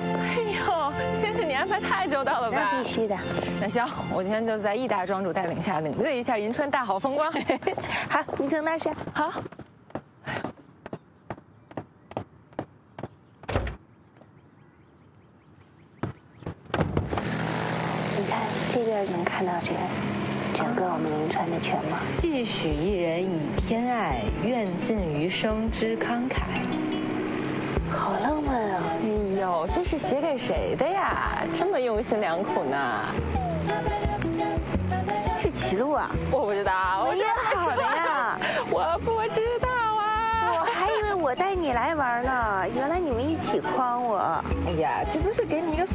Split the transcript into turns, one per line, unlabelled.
哎呦，先生，你安排太周到了吧？
那必须的。
那行，我今天就在易大庄主带领下领略一下银川大好风光。
好，你从那儿上。
好。
你看这边能看到整个我们银川的全貌。
既许一人以偏爱，愿尽余生之慷慨。
好浪漫啊！
哎呦，这是写给谁的呀？这么用心良苦呢？
是齐路啊？
我不知道，
我约好了呀。
我不知道啊，
我还以为我带你来玩呢，原来你们一起诓我。
哎呀，这不是给你一个